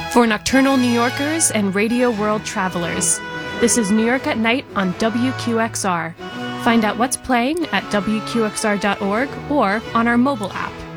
For nocturnal New Yorkers and radio world travelers, this is New York at Night on WQXR. Find out what's playing at WQXR.org or on our mobile app.